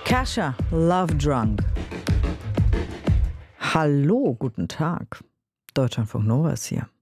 Kesha, Love Drunk. Hallo, guten Tag. Deutschlandfunk Nova ist hier.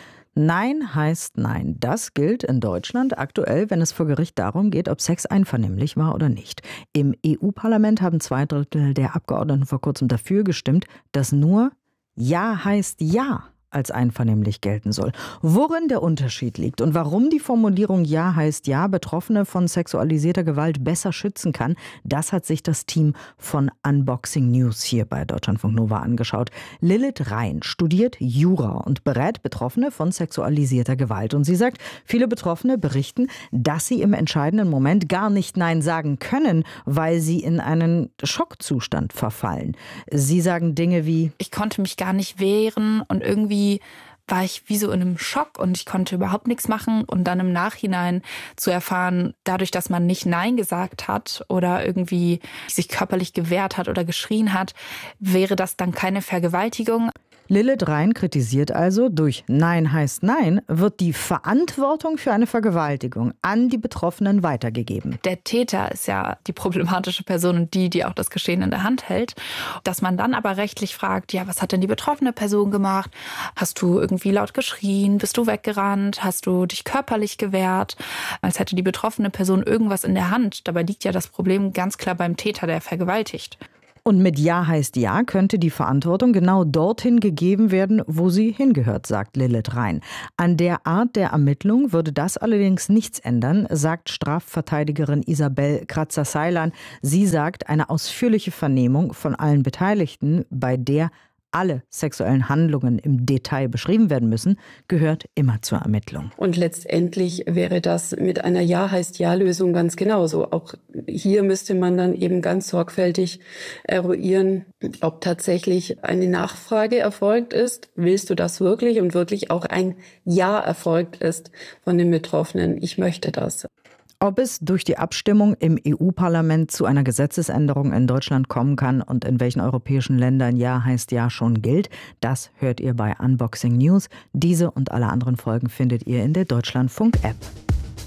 Nein heißt Nein. Das gilt in Deutschland aktuell, wenn es vor Gericht darum geht, ob Sex einvernehmlich war oder nicht. Im EU-Parlament haben 2/3 der Abgeordneten vor kurzem dafür gestimmt, dass nur Ja heißt Ja als einvernehmlich gelten soll. Worin der Unterschied liegt und warum die Formulierung Ja heißt Ja Betroffene von sexualisierter Gewalt besser schützen kann, das hat sich das Team von Unboxing News hier bei Deutschlandfunk Nova angeschaut. Lilith Rein studiert Jura und berät Betroffene von sexualisierter Gewalt. Und sie sagt, viele Betroffene berichten, dass sie im entscheidenden Moment gar nicht Nein sagen können, weil sie in einen Schockzustand verfallen. Sie sagen Dinge wie: Ich konnte mich gar nicht wehren und irgendwie war ich wie so in einem Schock und ich konnte überhaupt nichts machen. Und dann im Nachhinein zu erfahren, dadurch, dass man nicht Nein gesagt hat oder irgendwie sich körperlich gewehrt hat oder geschrien hat, wäre das dann keine Vergewaltigung. Lilith Rein kritisiert also, durch Nein heißt Nein wird die Verantwortung für eine Vergewaltigung an die Betroffenen weitergegeben. Der Täter ist ja die problematische Person und die auch das Geschehen in der Hand hält. Dass man dann aber rechtlich fragt, ja, was hat denn die betroffene Person gemacht? Hast du irgendwie laut geschrien? Bist du weggerannt? Hast du dich körperlich gewehrt? Als hätte die betroffene Person irgendwas in der Hand. Dabei liegt ja das Problem ganz klar beim Täter, der vergewaltigt. Und mit Ja heißt Ja könnte die Verantwortung genau dorthin gegeben werden, wo sie hingehört, sagt Lilith Rein. An der Art der Ermittlung würde das allerdings nichts ändern, sagt Strafverteidigerin Isabel Kratzer-Seilan. Sie sagt, eine ausführliche Vernehmung von allen Beteiligten, bei der alle sexuellen Handlungen im Detail beschrieben werden müssen, gehört immer zur Ermittlung. Und letztendlich wäre das mit einer Ja-heißt-Ja-Lösung ganz genauso. Auch hier müsste man dann eben ganz sorgfältig eruieren, ob tatsächlich eine Nachfrage erfolgt ist. Willst du das wirklich? Und wirklich auch ein Ja erfolgt ist von den Betroffenen. Ich möchte das. Ob es durch die Abstimmung im EU-Parlament zu einer Gesetzesänderung in Deutschland kommen kann und in welchen europäischen Ländern Ja heißt Ja schon gilt, das hört ihr bei Unboxing News. Diese und alle anderen Folgen findet ihr in der Deutschlandfunk-App.